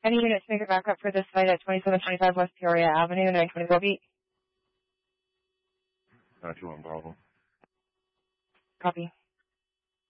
Any units make it back up for this site at 2725 West Peoria Avenue, 924 beat. 921 Bravo. Copy.